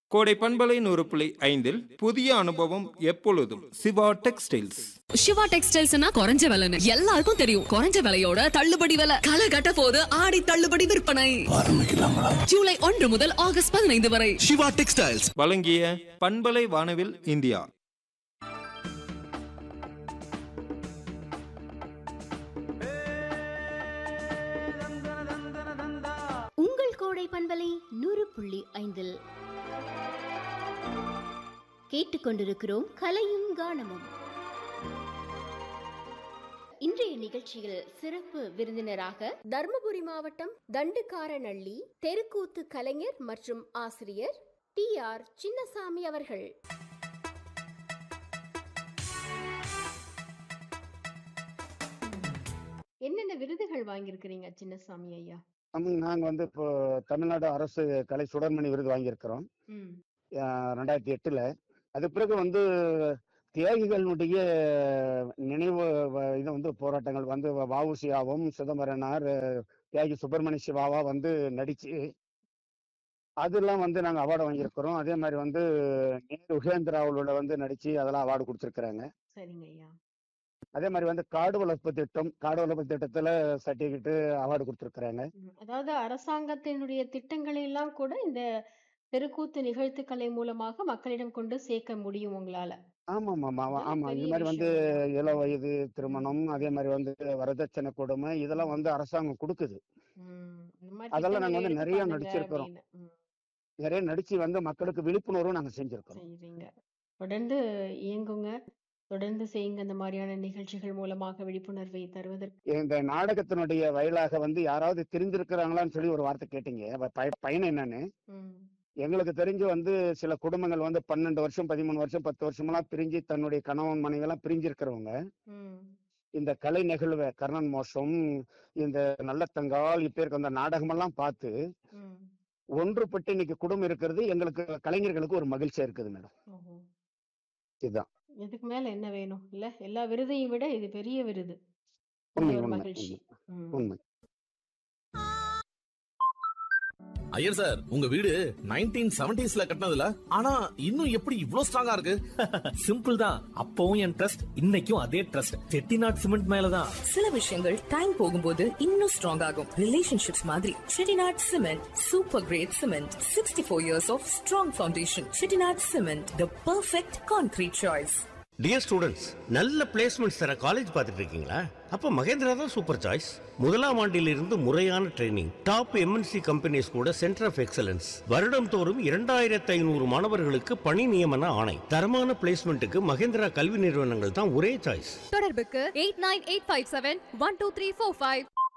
கோடை பண்பலை 100.5 புதிய அனுபவம் எப்பொழுதும் சிவா டெக்ஸ்டைல்ஸ். சிவா டெக்ஸ்டைல்ஸ்னா குறைஞ்ச விலைன்னு எல்லாருக்கும் தெரியும். குறைஞ்ச விலையோட தள்ளுபடி விலை களை கட்ட போது ஆடி தள்ளுபடி விற்பனை ஆரம்பிக்கலாங்களா? ஜூலை 1 முதல் ஆகஸ்ட் 15 வரை. சிவா டெக்ஸ்டைல்ஸ் வழங்கிய பண்பலை வானவில் இந்தியா. உங்கள் கோடை பண்பலை 100.5 கேட்டுக்கொண்டிருக்கிறோம் கலையும் கானமும். இன்றைய நிகழ்ச்சியில் சிறப்பு விருந்தினராக தர்மபுரி மாவட்டம் தண்டுகாரநள்ளி தெருக்கூத்து கலைஞர் மற்றும் ஆசிரியர் TR சின்னசாமி அவர்கள். என்னென்ன விருதுகள் வாங்கியிருக்கிறீங்க சின்னசாமி ஐயா? நாங்க இப்போ தமிழ்நாடு அரசு கலை சுடர்மணி விருது வாங்கியிருக்கிறோம் 2008. அது பிறகு தியாகிகளுடைய நினைவு இது போராட்டங்கள் வஉசியாவும் சிதம்பரனார் தியாகி சுப்பிரமணிய சிவாவா நடிச்சு அதெல்லாம் நாங்க அவார்டு வாங்கியிருக்கிறோம். அதே மாதிரி நேரு உகேந்திராவோட நடிச்சு அதெல்லாம் அவார்டு கொடுத்துருக்குறாங்க. சரிங்க ஐயா. அதே மாதிரி காடு வளர்ப்பு திட்டத்துல சர்டிபிகேட் அவார்டு கொடுத்துருக்குறாங்க. அதாவது அரசாங்கத்தினுடைய திட்டங்களை எல்லாம் கூட இந்த தெருக்கூத்து நிகழ்த்துக்கலை மூலமாக மக்களிடம் கொண்டு சேர்க்க முடியும் உங்களால. ஆமா. இது மாதிரி இள வயது திருமணம், அதே மாதிரி வரதட்சணை கொடுமை இதெல்லாம் அரசாங்கம் கொடுக்குது. அதெல்லாம் நாங்க நிறைய நடிச்சிருக்கிறோம். நிறைய நடிச்சு மக்களுக்கு விழிப்புணர்வும் நாங்க செஞ்சிருக்கோம். தொடர்ந்து இயங்குங்க, தொடர்ந்து செய்யுங்க. இந்த மாதிரியான நிகழ்ச்சிகள் மூலமாக விழிப்புணர்வை தருவதற்கு இந்த நாடகத்தினுடைய வயலாக யாராவது தெரிஞ்சிருக்கிறாங்களான்னு சொல்லி ஒரு வார்த்தை கேட்டீங்க. பயன் என்னன்னு எங்களுக்கு தெரிஞ்சு சில குடும்பங்கள் 12 வருஷம் 13 வருஷம் 10 வருஷமெல்லாம் பிரிஞ்சு தன்னுடைய கணவன் மனைவி எல்லாம் பிரிஞ்சிருக்கிறவங்க இந்த கலை நிகழ்வு கர்ணன் மோசம், இந்த நல்லத்தங்கால் இப்ப இருக்க அந்த நாடகமெல்லாம் பார்த்து ஒன்றுபட்டு இன்னைக்கு குடும்பம் இருக்கிறது எங்களுக்கு கலைஞர்களுக்கு ஒரு மகிழ்ச்சியா இருக்குது மேடம். இதுதான் இதுக்கு மேல என்ன வேணும் இல்ல? எல்லா விருதையும் விட இது பெரிய விருது. மகிழ்ச்சி. உண்மை. ஐயர் சார், உங்க வீடு 1970s கட்டினதுல ஆனா இன்னும் எப்படி இவ்ளோ ஸ்ட்ராங்கா இருக்கு? சிம்பிள் தான். அப்பவும் என் ட்ரஸ்ட், இன்னைக்கும் அதே ட்ரஸ்ட். செட்டிநாட் சிமெண்ட் மேலதான். சில விஷயங்கள் டைம் போகும்போது இன்னும் ஸ்ட்ராங் ஆகும். ரிலேஷன்ஷிப்ஸ் மாதிரி Chettinad cement super great cement. 64 years of strong foundation. Chettinad cement, the perfect concrete choice. Dear students, நல்ல பிளேஸ்மெண்ட்ஸ் தர காலேஜ் பார்த்துட்டு இருக்கீங்களா? அப்போ மகேந்திரா தான் சூப்பர் சாய்ஸ். முதலாம் ஆண்டிலிருந்து முறையான ட்ரைனிங், டாப் MNC கம்பெனிஸ் கூட சென்டர் ஆஃப் எக்ஸலன்ஸ், வருடம் தோறும் 2500 மாணவர்களுக்கு பணி நியமன ஆணை. தரமான பிளேஸ்மெண்ட்டுக்கு மகேந்திரா கல்வி நிறுவனங்கள் தான் ஒரே சாய்ஸ். தொடர்புக்கு 8985712345.